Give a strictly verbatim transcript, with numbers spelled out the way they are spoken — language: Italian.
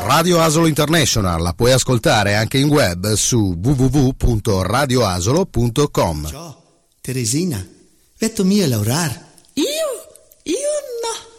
Radio Asolo International la puoi ascoltare anche in web su w w w punto radio asolo punto com. Ciao, Teresina, vetto mia laurar. Io? Io no.